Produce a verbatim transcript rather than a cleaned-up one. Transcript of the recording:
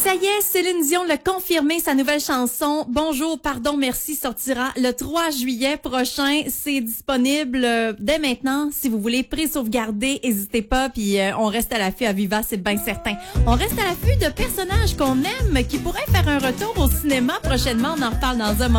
Ça y est, Céline Dion l'a confirmé, sa nouvelle chanson « Bonjour, pardon, merci » sortira le trois juillet prochain. C'est disponible euh, dès maintenant. Si vous voulez pré-sauvegarder, n'hésitez pas. Puis euh, on reste à l'affût à Viva, c'est bien certain. On reste à l'affût de personnages qu'on aime qui pourraient faire un retour au cinéma prochainement. On en reparle dans un moment.